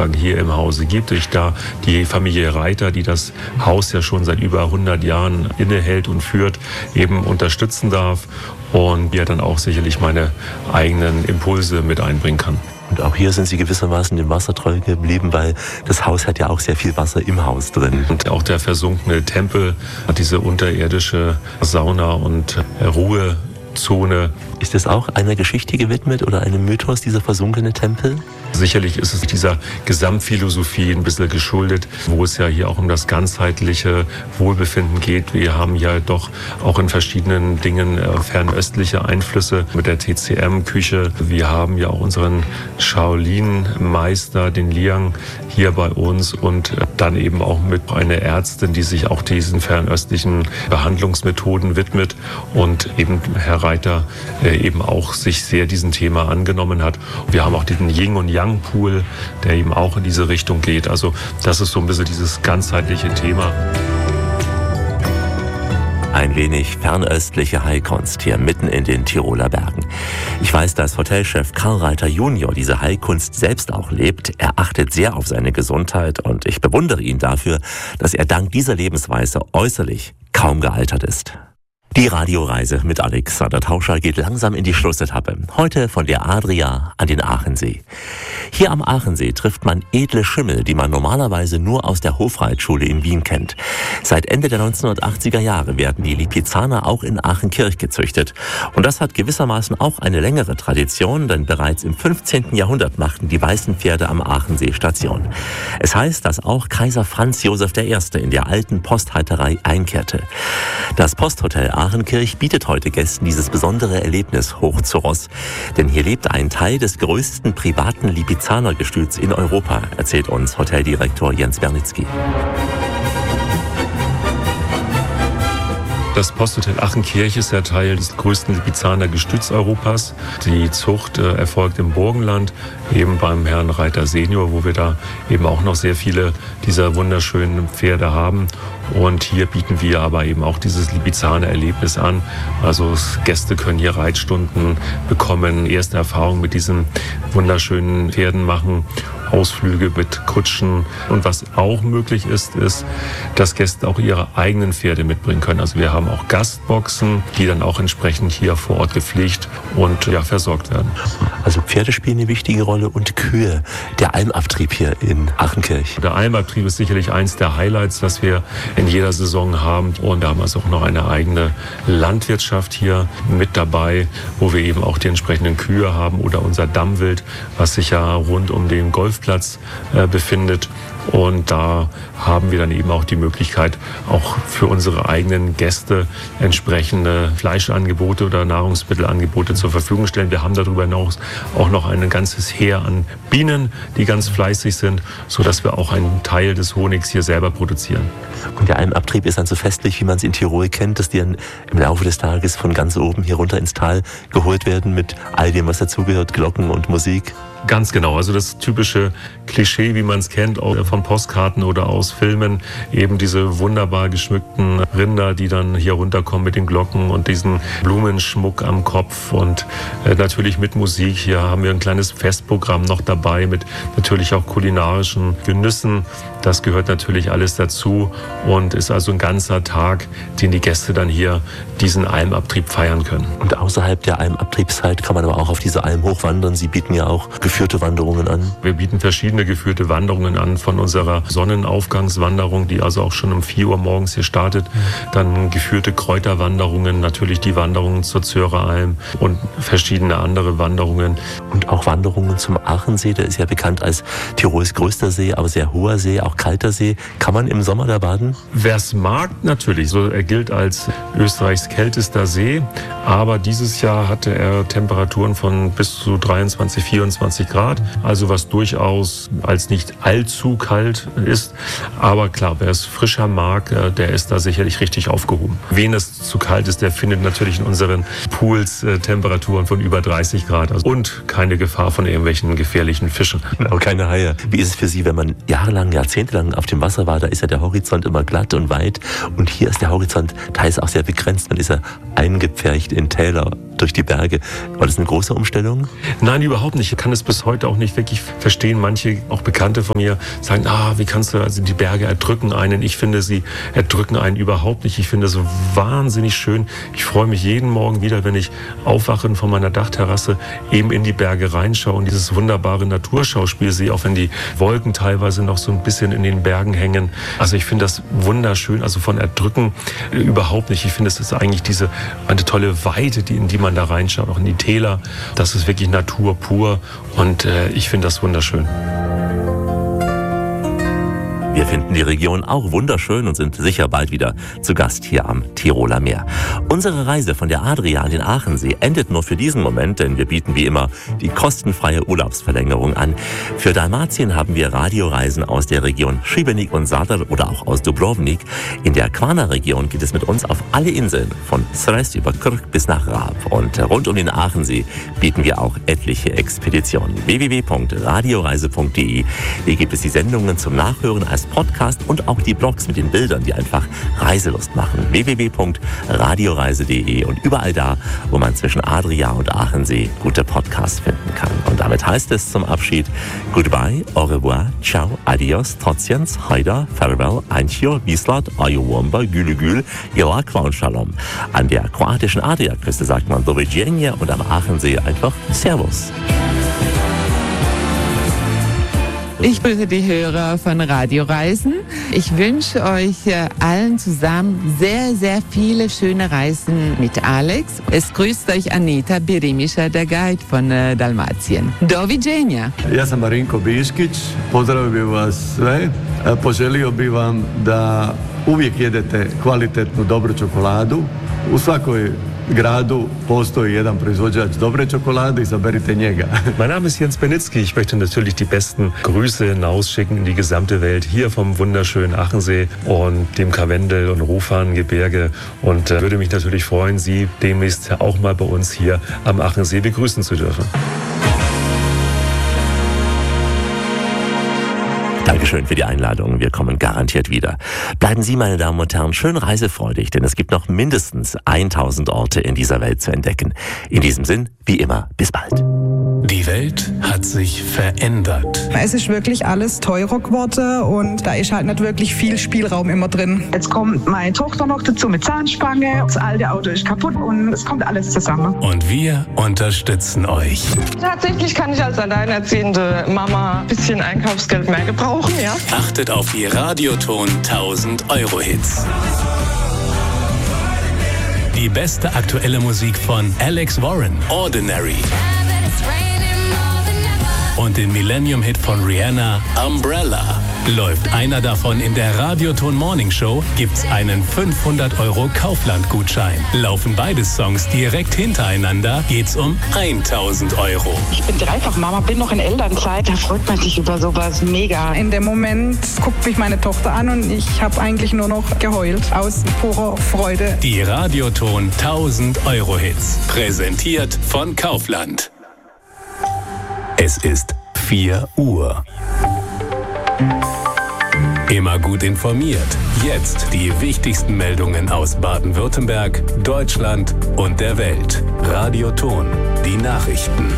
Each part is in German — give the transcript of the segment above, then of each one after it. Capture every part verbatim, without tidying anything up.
sozusagen hier im Hause gibt. Ich da die Familie Reiter, die das Haus ja schon seit über hundert Jahren innehält und führt, eben unterstützen darf und ja dann auch sicherlich meine eigenen Impulse mit einbringen kann. Und auch hier sind Sie gewissermaßen dem Wasser treu geblieben, weil das Haus hat ja auch sehr viel Wasser im Haus drin. Und auch der versunkene Tempel hat diese unterirdische Sauna und Ruhezone. Ist das auch einer Geschichte gewidmet oder einem Mythos, dieser versunkene Tempel? Sicherlich ist es dieser Gesamtphilosophie ein bisschen geschuldet, wo es ja hier auch um das ganzheitliche Wohlbefinden geht. Wir haben ja doch auch in verschiedenen Dingen fernöstliche Einflüsse mit der T C M-Küche. Wir haben ja auch unseren Shaolin-Meister, den Liang, hier bei uns und dann eben auch mit einer Ärztin, die sich auch diesen fernöstlichen Behandlungsmethoden widmet und eben Herr Reiter eben auch sich sehr diesem Thema angenommen hat. Wir haben auch diesen Yin und Yang Pool, der eben auch in diese Richtung geht. Also das ist so ein bisschen dieses ganzheitliche Thema. Ein wenig fernöstliche Heilkunst hier mitten in den Tiroler Bergen. Ich weiß, dass Hotelchef Karl Reiter Junior diese Heilkunst selbst auch lebt. Er achtet sehr auf seine Gesundheit und ich bewundere ihn dafür, dass er dank dieser Lebensweise äußerlich kaum gealtert ist. Die Radioreise mit Alexander Tauscher geht langsam in die Schlussetappe. Heute von der Adria an den Aachensee. Hier am Aachensee trifft man edle Schimmel, die man normalerweise nur aus der Hofreitschule in Wien kennt. Seit Ende der neunzehnhundertachtziger Jahre werden die Lipizzaner auch in Aachenkirch gezüchtet. Und das hat gewissermaßen auch eine längere Tradition, denn bereits im fünfzehnten Jahrhundert machten die weißen Pferde am Aachensee Station. Es heißt, dass auch Kaiser Franz Josef der Erste in der alten Posthalterei einkehrte. Das Posthotel Aachenkirch bietet heute Gästen dieses besondere Erlebnis hoch zu Ross. Denn hier lebt ein Teil des größten privaten Lipizzaner-Gestüts in Europa, erzählt uns Hoteldirektor Jens Bernitzky. Das Posthotel Aachenkirch ist ja Teil des größten Lipizzaner Gestüts Europas. Die Zucht äh, erfolgt im Burgenland, eben beim Herrn Reiter Senior, wo wir da eben auch noch sehr viele dieser wunderschönen Pferde haben. Und hier bieten wir aber eben auch dieses Lipizzaner Erlebnis an. Also Gäste können hier Reitstunden bekommen, erste Erfahrungen mit diesen wunderschönen Pferden machen, Ausflüge mit Kutschen. Und was auch möglich ist, ist, dass Gäste auch ihre eigenen Pferde mitbringen können. Also wir haben auch Gastboxen, die dann auch entsprechend hier vor Ort gepflegt und ja, versorgt werden. Also Pferde spielen eine wichtige Rolle und Kühe. Der Almabtrieb hier in Aachenkirch. Der Almabtrieb ist sicherlich eins der Highlights, was wir in jeder Saison haben. Und wir haben also auch noch eine eigene Landwirtschaft hier mit dabei, wo wir eben auch die entsprechenden Kühe haben oder unser Dammwild, was sich ja rund um den Golfplatz äh, befindet. Und da haben wir dann eben auch die Möglichkeit, auch für unsere eigenen Gäste entsprechende Fleischangebote oder Nahrungsmittelangebote zur Verfügung stellen. Wir haben darüber hinaus auch noch ein ganzes Heer an Bienen, die ganz fleißig sind, sodass wir auch einen Teil des Honigs hier selber produzieren. Und der Almabtrieb ist dann so festlich, wie man es in Tirol kennt, dass die dann im Laufe des Tages von ganz oben hier runter ins Tal geholt werden mit all dem, was dazugehört, Glocken und Musik. Ganz genau, also das typische Klischee, wie man es kennt, auch von Postkarten oder aus Filmen, eben diese wunderbar geschmückten Rinder, die dann hier runterkommen mit den Glocken und diesen Blumenschmuck am Kopf und äh, natürlich mit Musik. Hier haben wir ein kleines Festprogramm noch dabei mit natürlich auch kulinarischen Genüssen. Das gehört natürlich alles dazu und ist also ein ganzer Tag, den die Gäste dann hier diesen Almabtrieb feiern können. Und außerhalb der Almabtriebszeit kann man aber auch auf diese Alm hochwandern. Sie bieten ja auch geführte Wanderungen an. Wir bieten verschiedene geführte Wanderungen an, von unserer Sonnenaufgangswanderung, die also auch schon um vier Uhr morgens hier startet, dann geführte Kräuterwanderungen, natürlich die Wanderungen zur Zöreralm und verschiedene andere Wanderungen. Und auch Wanderungen zum Aachensee, der ist ja bekannt als Tirols größter See, aber sehr hoher See, auch kalter See. Kann man im Sommer da baden? Wer es mag, natürlich. So, er gilt als Österreichs kältester See, aber dieses Jahr hatte er Temperaturen von bis zu dreiundzwanzig, vierundzwanzig Grad, also was durchaus als nicht allzu kalt ist. Aber klar, wer es frischer mag, der ist da sicherlich richtig aufgehoben. Wen es zu kalt ist, der findet natürlich in unseren Pools äh, Temperaturen von über dreißig Grad also, und keine Gefahr von irgendwelchen gefährlichen Fischen. Genau, keine Haie. Wie ist es für Sie, wenn man jahrelang, jahrzehntelang auf dem Wasser war, da ist ja der Horizont immer glatt und weit und hier ist der Horizont teils auch sehr begrenzt. Man ist ja eingepfercht in Täler durch die Berge. War das eine große Umstellung? Nein, überhaupt nicht. Ich kann es bis heute auch nicht wirklich verstehen, sehen manche, auch Bekannte von mir, sagen, ah, wie kannst du, also die Berge erdrücken einen. Ich finde, sie erdrücken einen überhaupt nicht. Ich finde es so wahnsinnig schön. Ich freue mich jeden Morgen wieder, wenn ich aufwache von meiner Dachterrasse, eben in die Berge reinschaue und dieses wunderbare Naturschauspiel sehe, auch wenn die Wolken teilweise noch so ein bisschen in den Bergen hängen. Also ich finde das wunderschön, also von erdrücken äh, überhaupt nicht. Ich finde, es ist eigentlich diese eine tolle Weite, die, in die man da reinschaut, auch in die Täler. Das ist wirklich Natur pur und äh, ich finde das wunderschön. Wir finden die Region auch wunderschön und sind sicher bald wieder zu Gast hier am Tiroler Meer. Unsere Reise von der Adria an den Aachensee endet nur für diesen Moment, denn wir bieten wie immer die kostenfreie Urlaubsverlängerung an. Für Dalmatien haben wir Radioreisen aus der Region Šibenik und Zadar oder auch aus Dubrovnik. In der Kvarner-Region geht es mit uns auf alle Inseln, von Cres über Krk bis nach Raab. Und rund um den Aachensee bieten wir auch etliche Expeditionen. w w w punkt radioreise punkt d e. Hier gibt es die Sendungen zum Nachhören als Podcast und auch die Blogs mit den Bildern, die einfach Reiselust machen. w w w punkt radioreise punkt d e und überall da, wo man zwischen Adria und Aachensee gute Podcasts finden kann. Und damit heißt es zum Abschied Goodbye, au revoir, ciao, adios, trotziens, haida, farewell, anchio, vislat, ayowomba, gülügül, ilakwa und shalom. An der kroatischen Adriaküste sagt man doviđenja und am Aachensee einfach Servus. Ich grüße die Hörer von Radioreisen. Ich wünsche euch allen zusammen sehr, sehr viele schöne Reisen mit Alex. Es grüßt euch Anita Birimiša, der Guide von Dalmatien. Doviđenja. Ja sam Marinko Biškić, pozdravio bih vas sve. Poželio bih vam da uvijek jedete kvalitetnu, dobru čokoladu. U svakoj Gradu postoji jedan proizvođač dobre Schokolade, izaberite njega. Mein Name ist Jens Benitzky. Ich möchte natürlich die besten Grüße hinausschicken in die gesamte Welt, hier vom wunderschönen Aachensee und dem Karwendel- und Rufhahngebirge und äh, würde mich natürlich freuen, Sie demnächst auch mal bei uns hier am Aachensee begrüßen zu dürfen. Dankeschön für die Einladung. Wir kommen garantiert wieder. Bleiben Sie, meine Damen und Herren, schön reisefreudig, denn es gibt noch mindestens tausend Orte in dieser Welt zu entdecken. In diesem Sinn, wie immer, bis bald. Die Welt hat sich verändert. Es ist wirklich alles teurer geworden und da ist halt nicht wirklich viel Spielraum immer drin. Jetzt kommt meine Tochter noch dazu mit Zahnspange, das alte Auto ist kaputt und es kommt alles zusammen. Und wir unterstützen euch. Tatsächlich kann ich als alleinerziehende Mama ein bisschen Einkaufsgeld mehr gebrauchen, ja. Achtet auf die Radioton tausend Euro Hits. Die beste aktuelle Musik von Alex Warren, Ordinary. Und den Millennium-Hit von Rihanna, Umbrella. Läuft einer davon in der Radioton Morning Show, gibt's einen fünfhundert Euro Kaufland-Gutschein. Laufen beide Songs direkt hintereinander, geht's um tausend Euro. Ich bin dreifach Mama, bin noch in Elternzeit, da freut man sich über sowas mega. In dem Moment guckt mich meine Tochter an und ich habe eigentlich nur noch geheult, aus purer Freude. Die Radioton tausend Euro Hits, präsentiert von Kaufland. Es ist vier Uhr. Immer gut informiert. Jetzt die wichtigsten Meldungen aus Baden-Württemberg, Deutschland und der Welt. Radioton, die Nachrichten.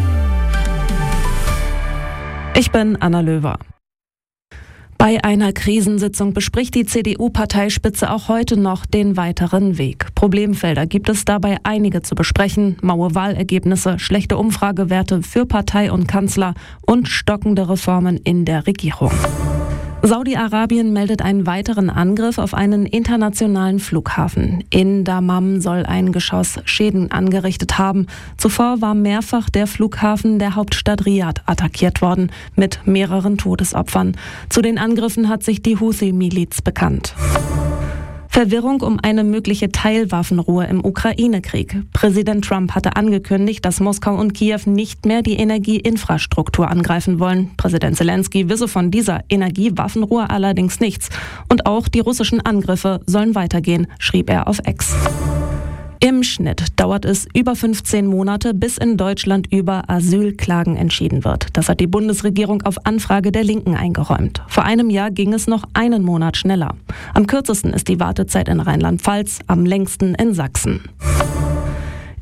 Ich bin Anna Löwer. Bei einer Krisensitzung bespricht die C D U-Parteispitze auch heute noch den weiteren Weg. Problemfelder gibt es dabei einige zu besprechen. Maue Wahlergebnisse, schlechte Umfragewerte für Partei und Kanzler und stockende Reformen in der Regierung. Saudi-Arabien meldet einen weiteren Angriff auf einen internationalen Flughafen. In Dammam soll ein Geschoss Schäden angerichtet haben. Zuvor war mehrfach der Flughafen der Hauptstadt Riad attackiert worden, mit mehreren Todesopfern. Zu den Angriffen hat sich die Houthi-Miliz bekannt. Verwirrung um eine mögliche Teilwaffenruhe im Ukraine-Krieg. Präsident Trump hatte angekündigt, dass Moskau und Kiew nicht mehr die Energieinfrastruktur angreifen wollen. Präsident Zelensky wisse von dieser Energiewaffenruhe allerdings nichts. Und auch die russischen Angriffe sollen weitergehen, schrieb er auf X. Im Schnitt dauert es über fünfzehn Monate, bis in Deutschland über Asylklagen entschieden wird. Das hat die Bundesregierung auf Anfrage der Linken eingeräumt. Vor einem Jahr ging es noch einen Monat schneller. Am kürzesten ist die Wartezeit in Rheinland-Pfalz, am längsten in Sachsen.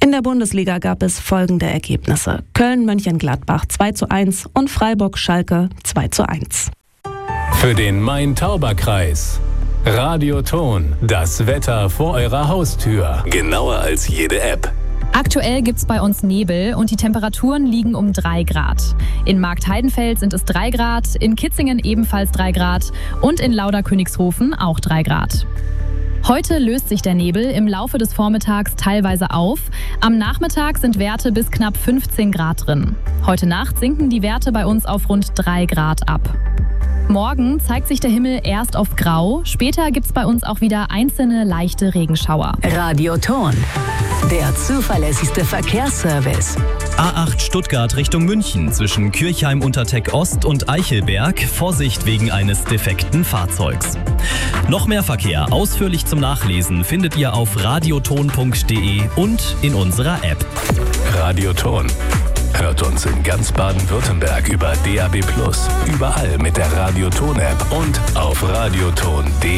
In der Bundesliga gab es folgende Ergebnisse. Köln-Mönchengladbach zwei zu eins und Freiburg-Schalke zwei zu eins. Für den Main-Tauber-Kreis. Radioton, das Wetter vor eurer Haustür. Genauer als jede App. Aktuell gibt es bei uns Nebel und die Temperaturen liegen um drei Grad. In Marktheidenfeld sind es drei Grad, in Kitzingen ebenfalls drei Grad und in Lauderkönigshofen auch drei Grad. Heute löst sich der Nebel im Laufe des Vormittags teilweise auf. Am Nachmittag sind Werte bis knapp fünfzehn Grad drin. Heute Nacht sinken die Werte bei uns auf rund drei Grad ab. Morgen zeigt sich der Himmel erst auf grau, später gibt es bei uns auch wieder einzelne leichte Regenschauer. Radioton, der zuverlässigste Verkehrsservice. A acht Stuttgart Richtung München zwischen Kirchheim-Unterteck Ost und Eichelberg. Vorsicht wegen eines defekten Fahrzeugs. Noch mehr Verkehr ausführlich zum Nachlesen findet ihr auf radioton punkt de und in unserer App. Radioton. Hört uns in ganz Baden-Württemberg über D A B plus, überall mit der Radioton-App und auf radioton punkt de.